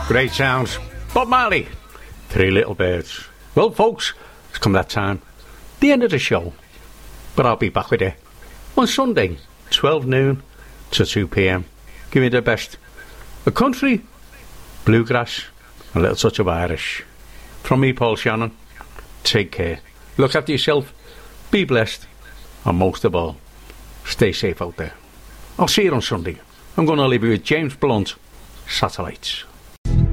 Great sounds. Bob Marley, Three Little Birds. Well, folks, it's come that time. The end of the show. But I'll be back with you on Sunday, 12 noon to 2 p.m. Give me the best. A country, bluegrass, a little touch of Irish. From me, Paul Shannon, take care. Look after yourself. Be blessed. And most of all, stay safe out there. I'll see you on Sunday. I'm going to leave you with James Blunt, Satellites.